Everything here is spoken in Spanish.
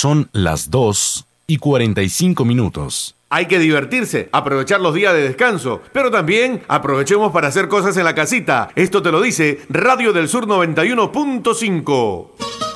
Son las 2:45. Hay que divertirse, aprovechar los días de descanso, pero también aprovechemos para hacer cosas en la casita. Esto te lo dice Radio del Sur 91.5.